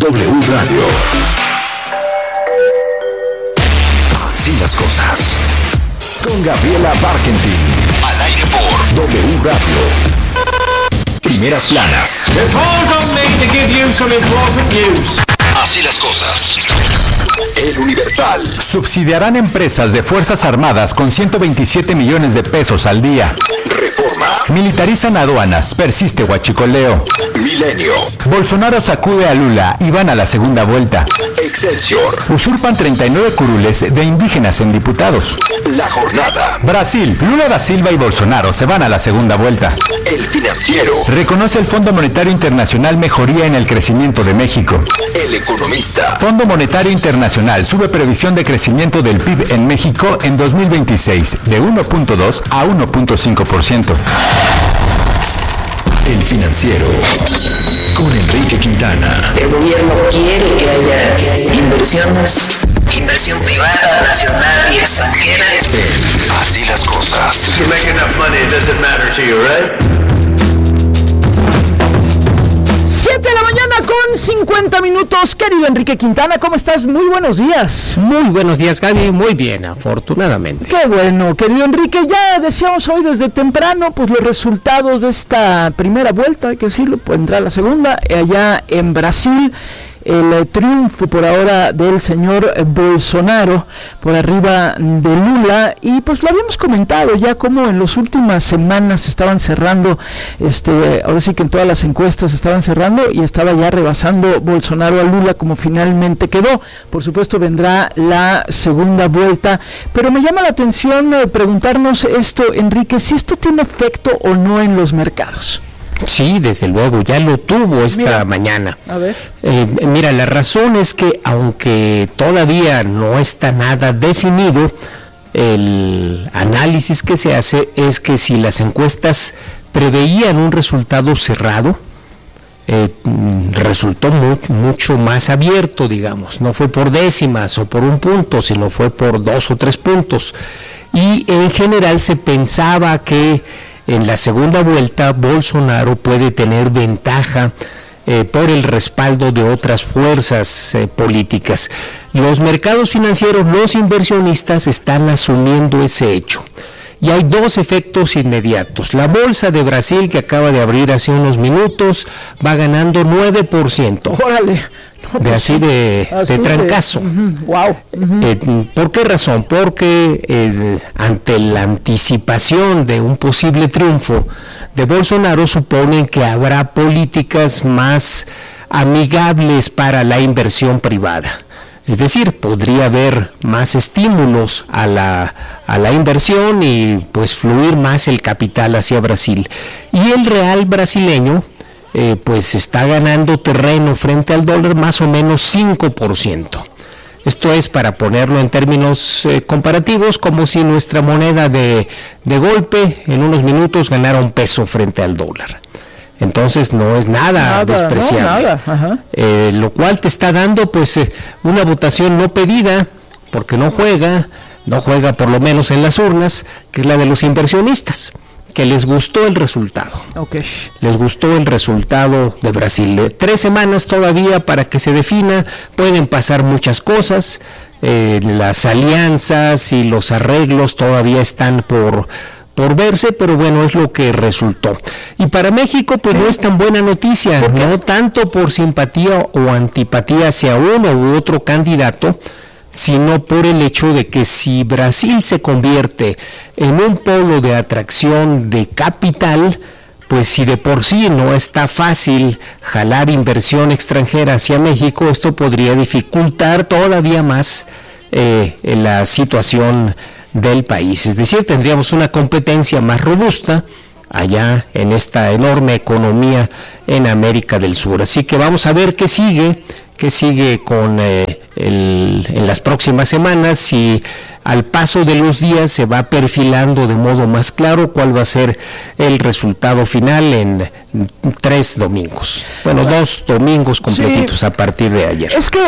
W Radio. Así las cosas. Con Gabriela Barkentin. Al aire por W Radio. Primeras planas. Así las cosas. El Universal. Subsidiarán empresas de Fuerzas Armadas con 127 millones de pesos al día. Reforma. Militarizan aduanas, persiste huachicoleo. Milenio. Bolsonaro sacude a Lula y van a la segunda vuelta. Excelsior. Usurpan 39 curules de indígenas en diputados. La Jornada. Brasil. Lula da Silva y Bolsonaro se van a la segunda vuelta. El Financiero. Reconoce el Fondo Monetario Internacional mejoría en el crecimiento de México. El Economista. Fondo Monetario Internacional sube previsión de crecimiento del PIB en México en 2026 de 1.2 a 1.5%. El Financiero. Con Enrique Quintana. El gobierno quiere que haya inversión privada, nacional y extranjera. Así las cosas. You make enough money, it doesn't matter to you, right? 7 de la mañana con 50 minutos. Querido Enrique Quintana, ¿cómo estás? Muy buenos días. Muy buenos días, Gaby. Muy bien, afortunadamente. Qué bueno, querido Enrique. Ya decíamos hoy desde temprano, pues los resultados de esta primera vuelta, hay que decirlo, pues entra la segunda, allá en Brasil. El triunfo por ahora del señor Bolsonaro por arriba de Lula, y pues lo habíamos comentado ya como en las últimas semanas se estaban cerrando, ahora sí que en todas las encuestas se estaban cerrando y estaba ya rebasando Bolsonaro a Lula como finalmente quedó. Por supuesto vendrá la segunda vuelta, pero me llama la atención preguntarnos esto, Enrique, si esto tiene efecto o no en los mercados. Sí, desde luego, ya lo tuvo esta mañana. A ver. Mira, la razón es que aunque todavía no está nada definido, el análisis que se hace es que si las encuestas preveían un resultado cerrado, resultó mucho más abierto, digamos. No fue por décimas o por un punto, sino fue por 2 o 3 puntos. Y en general se pensaba que en la segunda vuelta Bolsonaro puede tener ventaja por el respaldo de otras fuerzas políticas. Los mercados financieros, los inversionistas están asumiendo ese hecho. Y hay 2 efectos inmediatos. La bolsa de Brasil, que acaba de abrir hace unos minutos, va ganando 9%. ¡Órale! Así de trancazo. Wow. ¿Por qué razón? Porque ante la anticipación de un posible triunfo de Bolsonaro, suponen que habrá políticas más amigables para la inversión privada. Es decir, podría haber más estímulos a la inversión y pues fluir más el capital hacia Brasil. Y el real brasileño pues está ganando terreno frente al dólar más o menos 5%. Esto es, para ponerlo en términos comparativos, como si nuestra moneda de golpe en unos minutos ganara un peso frente al dólar. Entonces no es nada despreciable. No, nada. Lo cual te está dando pues una votación no pedida, porque no juega por lo menos en las urnas, que es la de los inversionistas, que les gustó el resultado. Okay. Les gustó el resultado de Brasil. 3 semanas todavía para que se defina, pueden pasar muchas cosas, las alianzas y los arreglos todavía están por verse, pero bueno, es lo que resultó. Y para México pues no es tan buena noticia, no tanto por simpatía o antipatía hacia uno u otro candidato, sino por el hecho de que si Brasil se convierte en un polo de atracción de capital, pues si de por sí no está fácil jalar inversión extranjera hacia México, esto podría dificultar todavía más la situación del país. Es decir, tendríamos una competencia más robusta allá en esta enorme economía en América del Sur. Así que vamos a ver qué sigue con en las próximas semanas, si al paso de los días se va perfilando de modo más claro cuál va a ser el resultado final en 3 domingos. Bueno, 2 domingos completitos a partir de ayer. Es que,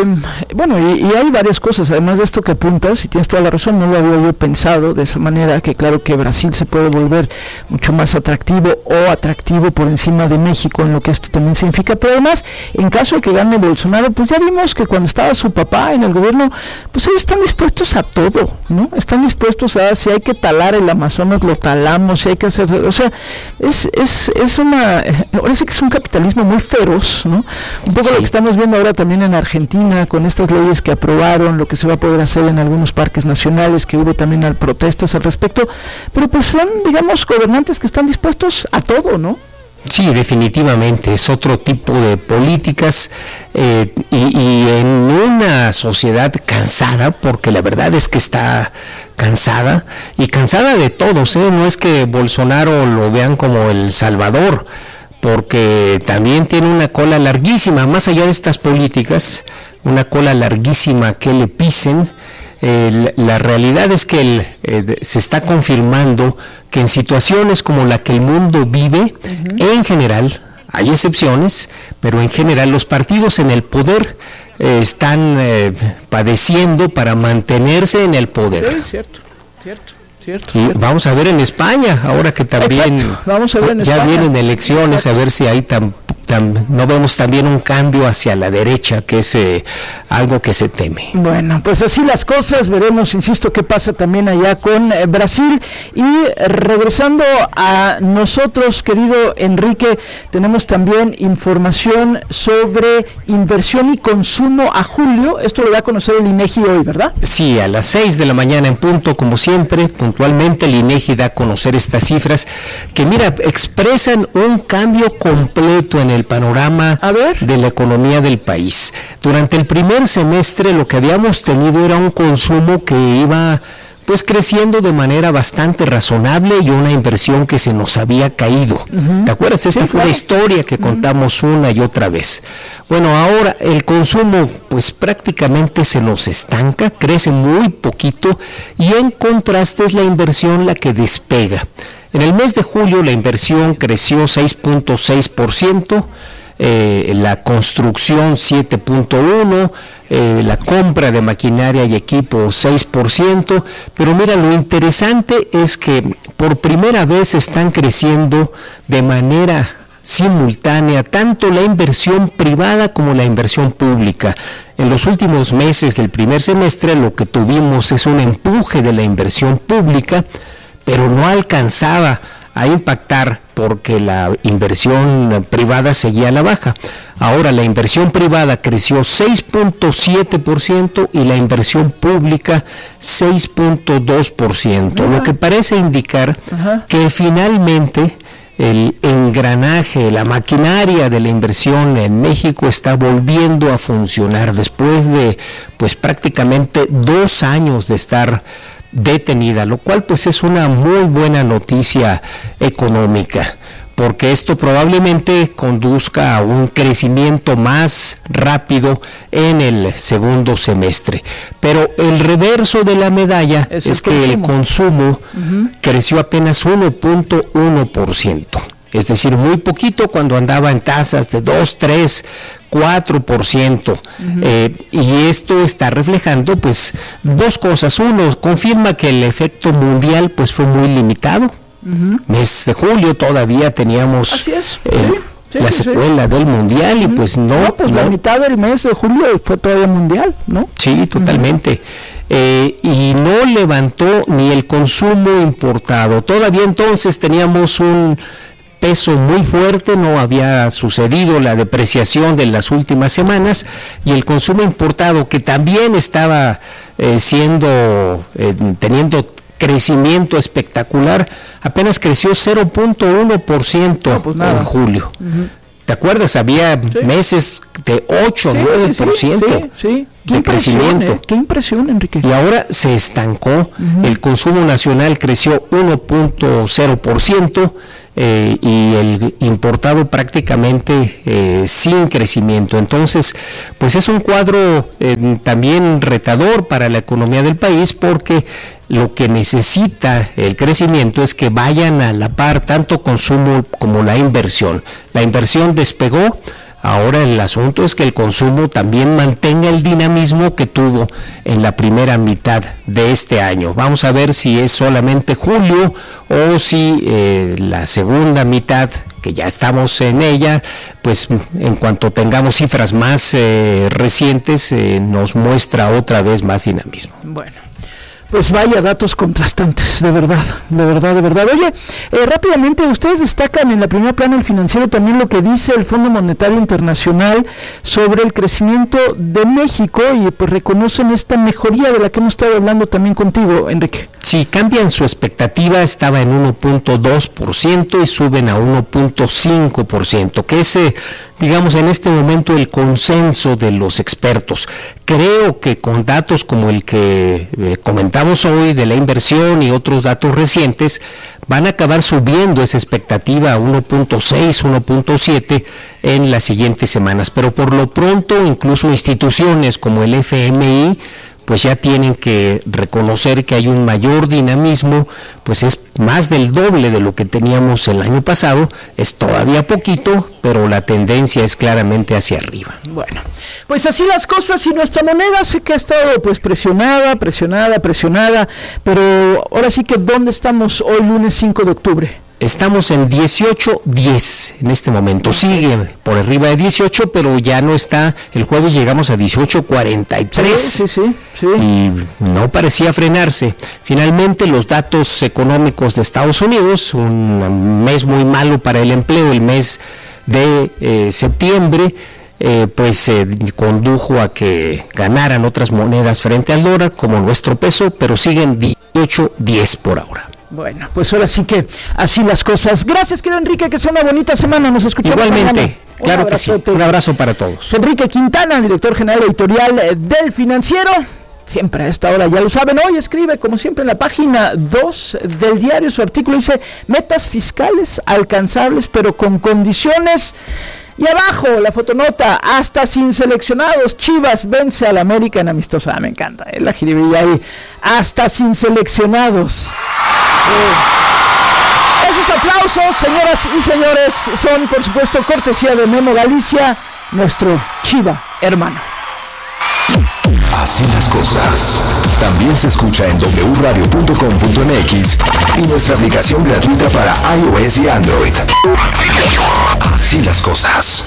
y hay varias cosas, además de esto que apuntas, y tienes toda la razón, no lo había yo pensado de esa manera, que claro que Brasil se puede volver mucho más atractivo o atractivo por encima de México, en lo que esto también significa, pero además, en caso de que gane Bolsonaro, pues ya vimos que cuando estaba su papá en el gobierno, pues ellos están dispuestos a todo, ¿no? Están dispuestos a, si hay que talar el Amazonas, lo talamos, si hay que hacer, o sea, es una, ahora sí que es un capitalismo muy feroz, ¿no? Un poco lo que estamos viendo ahora también en Argentina, con estas leyes que aprobaron, lo que se va a poder hacer en algunos parques nacionales, que hubo también protestas al respecto, pero pues son, digamos, gobernantes que están dispuestos a todo, ¿no? Sí, definitivamente, es otro tipo de políticas y en una sociedad cansada, porque la verdad es que está cansada, y cansada de todos, no es que Bolsonaro lo vean como el salvador, porque también tiene una cola larguísima, más allá de estas políticas, una cola larguísima que le pisen. La realidad es que se está confirmando que en situaciones como la que el mundo vive, en general, hay excepciones, pero en general los partidos en el poder están padeciendo para mantenerse en el poder. Sí, cierto. Y vamos a ver en España, ahora que también ya vienen elecciones, a ver si ahí no vemos también un cambio hacia la derecha, que es algo que se teme. Bueno, pues así las cosas, veremos, insisto, qué pasa también allá con Brasil. Y regresando a nosotros, querido Enrique, tenemos también información sobre inversión y consumo a julio. Esto lo va a conocer el INEGI hoy, ¿verdad? Sí, a las 6 de la mañana en punto, como siempre, puntualmente el INEGI da a conocer estas cifras que, mira, expresan un cambio completo en el panorama de la economía del país. Durante el primer semestre lo que habíamos tenido era un consumo que iba pues creciendo de manera bastante razonable y una inversión que se nos había caído. ¿Te acuerdas? Esta fue una historia que contamos una y otra vez. Bueno, ahora el consumo pues prácticamente se nos estanca, crece muy poquito y en contraste es la inversión la que despega. En el mes de julio la inversión creció 6.6%, la construcción 7.1%, la compra de maquinaria y equipo 6%, pero mira, lo interesante es que por primera vez están creciendo de manera simultánea tanto la inversión privada como la inversión pública. En los últimos meses del primer semestre lo que tuvimos es un empuje de la inversión pública, pero no alcanzaba a impactar porque la inversión privada seguía a la baja. Ahora la inversión privada creció 6.7% y la inversión pública 6.2%, lo que parece indicar que finalmente el engranaje, la maquinaria de la inversión en México está volviendo a funcionar después de pues prácticamente 2 años de estar detenida, lo cual pues es una muy buena noticia económica, porque esto probablemente conduzca a un crecimiento más rápido en el segundo semestre. Pero el reverso de la medalla es que el consumo creció apenas 1.1%. Es decir, muy poquito cuando andaba en tasas de 2, 3, 4%. Y esto está reflejando pues 2 cosas. Uno, confirma que el efecto mundial pues fue muy limitado. Mes de julio todavía teníamos la secuela del mundial y pues no. La mitad del mes de julio fue todavía mundial, ¿no? Sí, totalmente. Y no levantó ni el consumo importado. Todavía entonces teníamos un peso muy fuerte, no había sucedido la depreciación de las últimas semanas, y el consumo importado, que también estaba teniendo crecimiento espectacular, apenas creció 0.1% en julio. ¿Te acuerdas? Había meses de 8, 9% de crecimiento. Qué impresión, Enrique. Y ahora se estancó. El consumo nacional creció 1.0%. Y el importado prácticamente sin crecimiento. Entonces, pues es un cuadro también retador para la economía del país, porque lo que necesita el crecimiento es que vayan a la par tanto consumo como la inversión. La inversión despegó. Ahora el asunto es que el consumo también mantenga el dinamismo que tuvo en la primera mitad de este año. Vamos a ver si es solamente julio o si la segunda mitad, que ya estamos en ella, pues en cuanto tengamos cifras más recientes, nos muestra otra vez más dinamismo. Bueno. Pues vaya datos contrastantes, de verdad. Oye, rápidamente, ustedes destacan en la primera plana del Financiero también lo que dice el Fondo Monetario Internacional sobre el crecimiento de México y pues reconocen esta mejoría de la que hemos estado hablando también contigo, Enrique. Sí, cambian su expectativa, estaba en 1.2% y suben a 1.5%, que es, digamos, en este momento el consenso de los expertos. Creo que con datos como el que comentamos hoy de la inversión y otros datos recientes, van a acabar subiendo esa expectativa a 1.6, 1.7 en las siguientes semanas. Pero por lo pronto, incluso instituciones como el FMI, pues ya tienen que reconocer que hay un mayor dinamismo, pues es más del doble de lo que teníamos el año pasado, es todavía poquito, pero la tendencia es claramente hacia arriba. Bueno, pues así las cosas, y nuestra moneda sé que ha estado pues presionada, pero ahora sí que ¿dónde estamos hoy lunes 5 de octubre? Estamos en 18.10 en este momento, sigue por arriba de 18, pero ya no está, el jueves llegamos a 18.43 sí. Y no parecía frenarse. Finalmente los datos económicos de Estados Unidos, un mes muy malo para el empleo, el mes de septiembre, pues condujo a que ganaran otras monedas frente al dólar, como nuestro peso, pero siguen 18.10 por ahora. Bueno, pues ahora sí que así las cosas. Gracias, querido Enrique, que sea una bonita semana. Nos escuchamos igualmente, mañana. Claro que sí. Un abrazo para todos. Enrique Quintana, director general editorial del Financiero. Siempre a esta hora, ya lo saben, hoy escribe, como siempre, en la página 2 del diario, su artículo dice: metas fiscales alcanzables, pero con condiciones. Y abajo, la fotonota: hasta sin seleccionados, Chivas vence al América en amistosa. Me encanta, la jiribilla ahí. Hasta sin seleccionados. Esos aplausos, señoras y señores, son, por supuesto, cortesía de Memo Galicia, nuestro Chiva hermano. Así las cosas. También se escucha en wradio.com.mx y nuestra aplicación gratuita para iOS y Android. Así las cosas.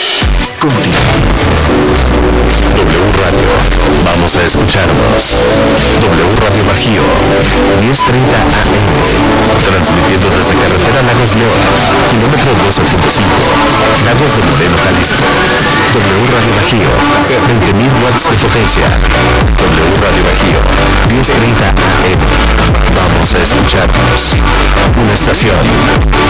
W Radio. Vamos a escucharnos. W Radio Bajío, 10:30 AM. Transmitiendo desde carretera Lagos León, kilómetro 12.5, Lagos de Moreno, Jalisco. W Radio Bajío, 20.000 watts de potencia. W Radio Bajío, 10:30 AM. Vamos a escucharnos. Una estación